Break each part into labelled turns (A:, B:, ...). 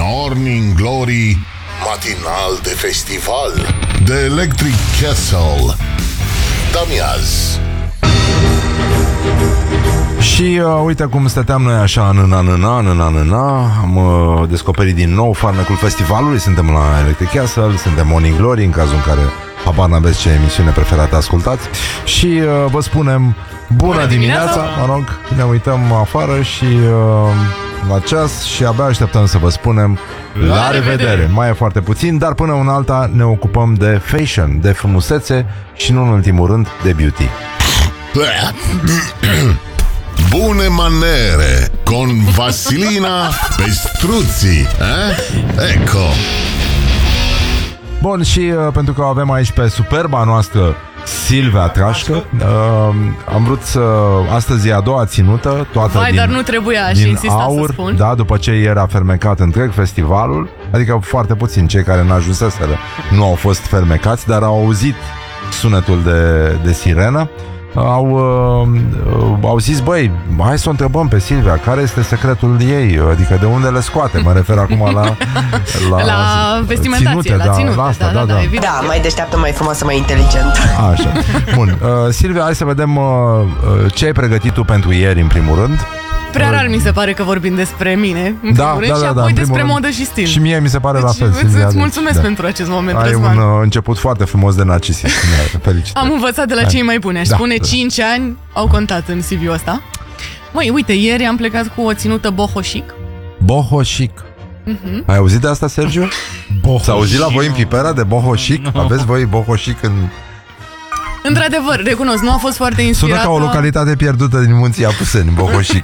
A: Morning Glory matinal de festival de Electric Castle. Damiaz.
B: Și uite cum stăteam noi așa în am descoperit din nou farmecul festivalului. Suntem la Electric Castle, suntem Morning Glory, în cazul în care habar n-aveți ce emisiune preferată ascultați. Și vă spunem bună dimineața. Mă rog, ne uităm afară și la ceas și abia așteptăm să vă spunem la revedere. Mai e foarte puțin, dar până în alta ne ocupăm de fashion, de frumusețe și nu în ultimul rând de beauty.
A: Bune manere con Vasilina Pestruții, Ecco.
B: Bun, și pentru că o avem aici pe superba noastră Silvia Trașcă, am vrut să... Astăzi e a doua ținută, toată
C: dar nu trebuia, și insista
B: aur,
C: să spun.
B: da, după ce ieri a fermecat întreg festivalul. Adică foarte puțin, cei care n-ajunseseră nu au fost fermecați, dar au auzit sunetul de sirenă. Au zis, băi, hai să o întrebăm pe Silvia care este secretul ei, adică de unde le scoate. Mă refer acum la
C: vestimentație, la ținută,
B: la asta,
C: da,
D: da, mai deșteaptă, mai frumoasă, mai inteligentă.
B: Așa. Bun, Silvia, hai să vedem ce ai pregătit tu pentru ieri, în primul rând.
C: Prea rar mi se pare că vorbim despre mine, în primul rând, și apoi despre modă și stil.
B: Și mie mi se pare la fel,
C: Silvia. Îți mulțumesc pentru acest moment,
B: ai
C: Răzvan.
B: un început foarte frumos de narcisism. Felicitări.
C: Am învățat de la cei mai buni. Aș spune 5 ani au contat în CV-ul ăsta. Măi, uite, ieri am plecat cu o ținută boho chic.
B: Boho chic. Ai auzit de asta, Sergiu? S-a auzit la voi în Pipera de boho chic? Aveți voi boho chic în...
C: Într-adevăr, recunosc, nu a fost foarte inspirată.
B: Sună ca o localitate pierdută din munții Apuseni, Bohoșic.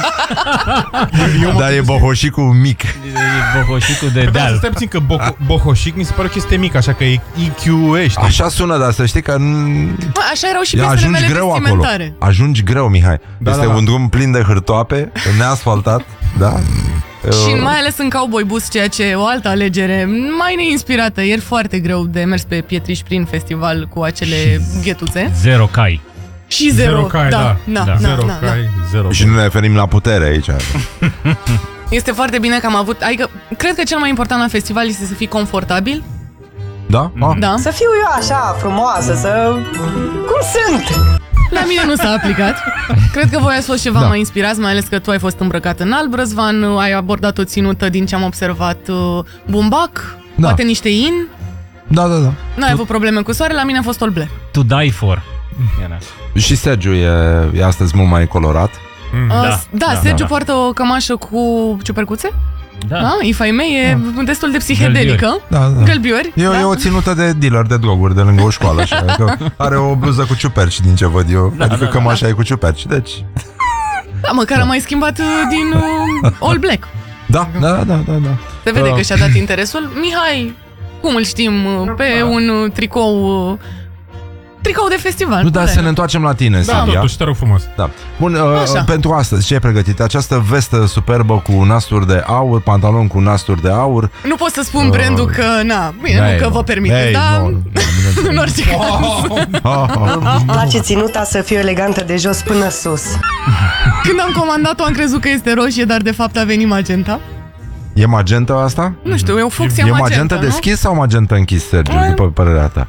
B: Dar e Bohoșicul mic.
E: E Bohoșicul de deal.
F: Stai puțin că Bohoșic mi se pare o chestie mică, așa că e IQ-e, știi?
B: Așa sună, dar să știi că...
C: Așa erau și piesele mele vestimentare.
B: Ajungi greu, Mihai. Este un drum plin de hârtoape, neasfaltat, da?
C: Și mai ales în cowboy bus, ceea ce e o altă alegere mai neinspirată. Ieri foarte greu de mers pe pietriș prin festival cu acele ghetuțe.
E: Zero cai.
C: Și zero
F: cai,
C: zero
F: cai, zero.
B: Și nu ne referim la putere aici.
C: Este foarte bine că am avut... Adică, cred că cel mai important la festival este să fii confortabil.
B: Da?
C: Da.
D: Să fiu eu așa, frumoasă, să... Cum sunt?
C: La mine nu s-a aplicat. Cred că voi ați fost ceva mai inspirați, mai ales că tu ai fost îmbrăcat în alb, Răzvan, ai abordat o ținută din ce am observat bumbac, poate niște in.
B: Da.
C: N-ai avut probleme cu soare, la mine a fost all black.
E: To die for.
B: Și Sergiu e astăzi mult mai colorat.
C: Sergiu poartă o cămașă cu ciupercuțe. Da, ifa mei e destul de psihedelică. Gălbiori.
B: E o ținută de dealer de droguri de lângă o școală. Așa, are o bluză cu ciuperci, din ce văd eu. Adică cămașa e cu ciuperci, deci...
C: Da, măcar am mai schimbat din all black.
B: Da.
C: Se vede că și-a dat interesul. Mihai, cum îl știm, pe un tricou de festival.
B: Nu, dar să ne întoarcem la tine, Silvia.
F: Da, totuși, te rog frumos.
B: Da. Bun, pentru astăzi, ce ai pregătit? Această vestă superbă cu nasturi de aur, pantalon cu nasturi de aur.
C: Nu pot să spun brandul că, nu că vă permite, dar în orice caz.
D: Îmi place ținuta să fiu elegantă de jos până sus.
C: Când am comandat-o am crezut că este roșie, dar de fapt a venit magenta.
B: E magenta asta?
C: Nu știu, e o fucsia
B: magenta. E magenta deschis sau magenta închis, Sergiu, după părerea ta?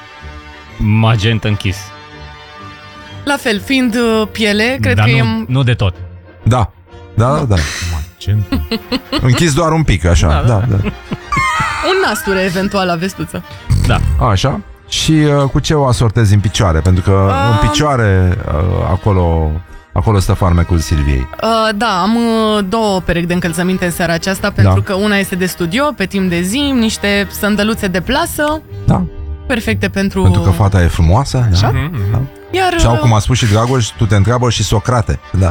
E: Magenta închis.
C: La fel, fiind piele, cred că
E: nu de tot.
B: Da. Închis doar un pic, așa. Da.
C: Un nasture, eventual, la vestuță.
E: Da.
B: Așa. Și cu ce o asortezi în picioare? Pentru că în picioare acolo stă farmecul Silviei.
C: Da, am 2 perechi de încălțăminte în seara aceasta, pentru că una este de studio, pe timp de zi, niște sandăluțe de plasă.
B: Da.
C: Perfecte pentru
B: că fata e frumoasă.
C: Așa?
B: Da?
C: Iar,
B: sau cum a spus și Dragoș, tu te întreabă și Socrate. Da.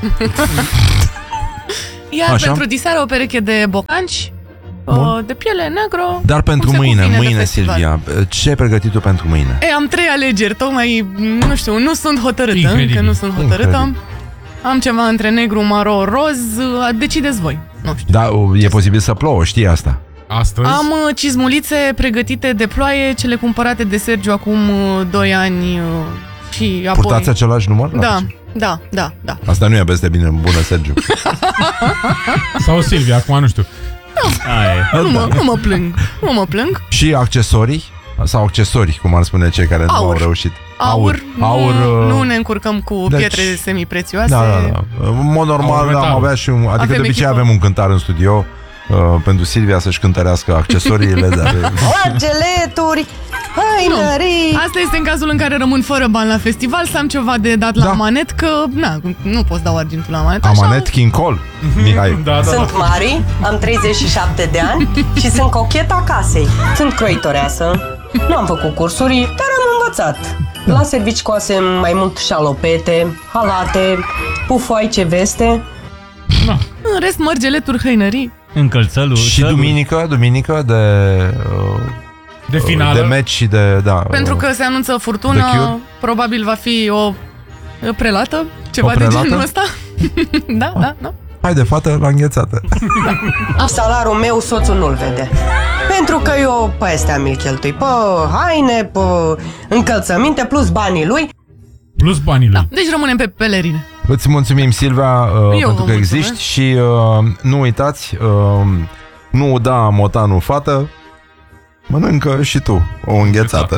C: Iar pentru diseară o pereche de bocanci de piele negru.
B: Dar pentru mâine, Silvia, ce ai pregătit tu pentru mâine?
C: Am 3 alegeri, tocmai, nu știu, nu sunt hotărâtă. Încă nu sunt hotărâtă. Am ceva între negru, maro, roz. Decideți voi. Nu știu.
B: Da, e posibil să plouă, știi asta?
F: Astăzi?
C: Am cizmulițe pregătite de ploaie, cele cumpărate de Sergiu acum 2 ani și apoi...
B: Purtați același număr?
C: Da.
B: Asta nu e peste bine bună, Sergiu.
F: Sau Silvia, acum nu știu.
C: Nu mă plâng. Nu mă plâng.
B: Și accesorii? Sau accesori, cum ar spune cei care nu au reușit.
C: Aur. Nu ne încurcăm cu pietre semiprețioase.
B: Da. În mod normal am avea și adică de obicei avem un cântar în studio pentru Silvia să-și cântărească accesoriile.
D: Geleturi, hainării.
C: Asta este în cazul în care rămân fără bani la festival, să am ceva de dat la manet, că nu poți da argintul la manet.
B: Amanet King Cole, Mihai.
D: Sunt Mari, am 37 de ani și sunt cocheta casei. Sunt croitoreasă, nu am făcut cursuri, dar am învățat. La servici coasem mai mult șalopete, halate, pufoaice, veste.
C: În rest, mărgeleturi, hăinării.
E: Încălțălul.
B: Și duminică de
F: finală.
B: De meci și de...
C: Pentru că se anunță furtună, probabil va fi o prelată, ceva de genul ăsta. Da.
B: Hai de fată la înghețată.
D: Salarul meu soțul nu-l vede. Pentru că eu pe astea mi-l cheltui. Pe haine, pe încălțăminte, plus banii lui.
C: Deci rămânem pe pelerine.
B: Îți mulțumim, Silvia, pentru că existi și nu uitați, nu da motanul fată, mănâncă și tu o înghețată.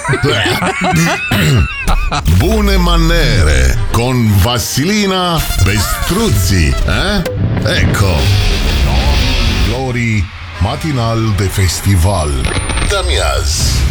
A: Bune manere con Vasilina Pestruții. Ecco, Glorii matinal de festival. Dă-mi azi.